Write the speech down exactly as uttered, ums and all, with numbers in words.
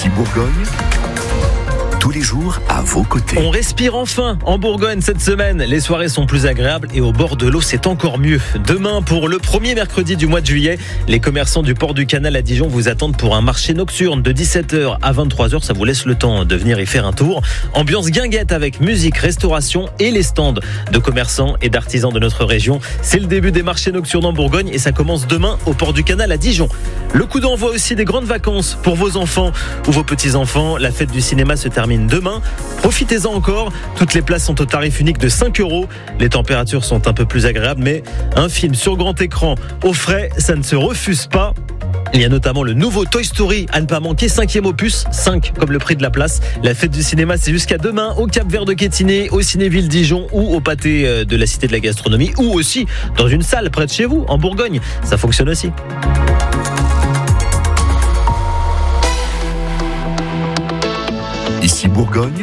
Ici Bourgogne, tous les jours à vos côtés. On respire enfin en Bourgogne cette semaine. Les soirées sont plus agréables et au bord de l'eau, c'est encore mieux. Demain, pour le premier mercredi du mois de juillet, les commerçants du port du Canal à Dijon vous attendent pour un marché nocturne de dix-sept heures à vingt-trois heures. Ça vous laisse le temps de venir y faire un tour. Ambiance guinguette avec musique, restauration et les stands de commerçants et d'artisans de notre région. C'est le début des marchés nocturnes en Bourgogne et ça commence demain au port du Canal à Dijon. Le coup d'envoi aussi des grandes vacances pour vos enfants ou vos petits-enfants. La fête du cinéma se termine demain. Profitez-en encore. Toutes les places sont au tarif unique de cinq euros. Les températures sont un peu plus agréables, mais un film sur grand écran au frais, ça ne se refuse pas. Il y a notamment le nouveau Toy Story à ne pas manquer, cinquième opus, cinq comme le prix de la place. La fête du cinéma, c'est jusqu'à demain au Cap-Vert de Quétiné, au Cinéville Dijon ou au pâté de la Cité de la Gastronomie ou aussi dans une salle près de chez vous, en Bourgogne. Ça fonctionne aussi. Ici Bourgogne,